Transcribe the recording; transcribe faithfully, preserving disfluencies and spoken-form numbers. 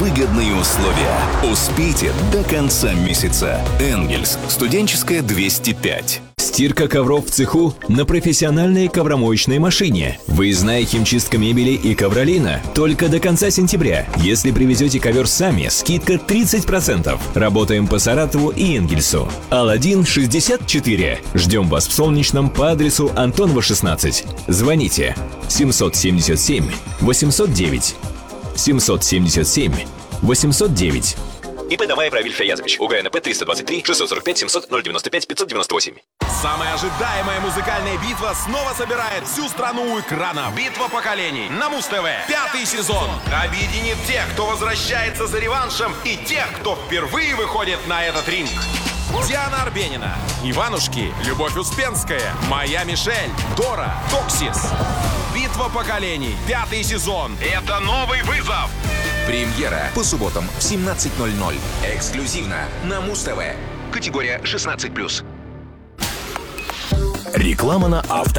выгодные условия. Успейте до конца месяца. Энгельс. Студенческая, двести пять. Стирка ковров в цеху на профессиональной ковромоечной машине. Выездная химчистка мебели и ковролина только до конца сентября. Если привезете ковер сами, скидка тридцать процентов. Работаем по Саратову и Энгельсу. Аладдин шестьдесят четыре. Ждем вас в Солнечном по адресу Антонова шестнадцать. Звоните семьсот семьдесят семь восемьсот девять. семьсот семьдесят семь восемьсот девять. ИП Дамаев Равиль Фаязович. УГНП триста двадцать три шестьсот сорок пять семьсот ноль девяносто пять пятьсот девяносто восемь. Самая ожидаемая музыкальная битва снова собирает всю страну у экрана. Битва поколений на Муз-ТВ. Пятый сезон объединит тех, кто возвращается за реваншем, и тех, кто впервые выходит на этот ринг. Диана Арбенина, Иванушки, Любовь Успенская, Моя Мишель, Дора, Токсис. Битва поколений. Пятый сезон. Это новый вызов. Премьера по субботам в семнадцать ноль ноль. Эксклюзивно на Муз-ТВ. Категория шестнадцать плюс. Реклама на авто.